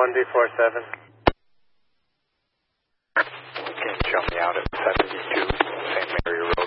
1D47. Can you jump me out at 72 St. Mary Road?